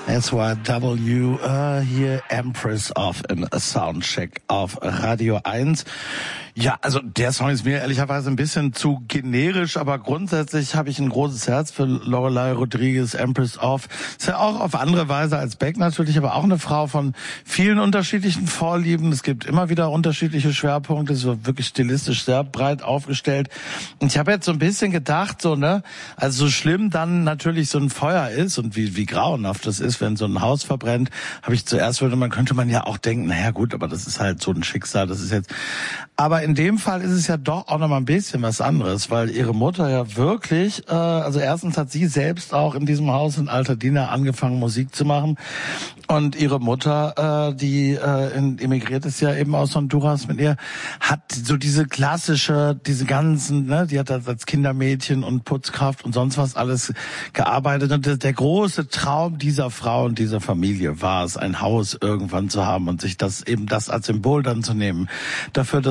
SYW, hier Empress of a Soundcheck auf Radio 1. Ja, also der Song ist mir ehrlicherweise ein bisschen zu generisch, aber grundsätzlich habe ich ein großes Herz für Lorelei Rodriguez, Empress of. Ist ja auch auf andere Weise als Beck natürlich, aber auch eine Frau von vielen unterschiedlichen Vorlieben. Es gibt immer wieder unterschiedliche Schwerpunkte, so wirklich stilistisch sehr breit aufgestellt. Und ich habe jetzt so ein bisschen gedacht, also so schlimm dann natürlich so ein Feuer ist und wie grauenhaft das ist, wenn so ein Haus verbrennt, habe ich zuerst könnte man ja auch denken, naja gut, aber das ist halt so ein Schicksal, das ist jetzt. Aber in dem Fall ist es ja doch auch noch mal ein bisschen was anderes, weil ihre Mutter ja wirklich, also erstens hat sie selbst auch in diesem Haus in Altadena angefangen, Musik zu machen. Und ihre Mutter, die emigriert ist ja eben aus Honduras mit ihr, hat so diese ganzen, die hat als Kindermädchen und Putzkraft und sonst was alles gearbeitet. Und der große Traum dieser Frau und dieser Familie war es, ein Haus irgendwann zu haben und sich das als Symbol dann zu nehmen. Dafür,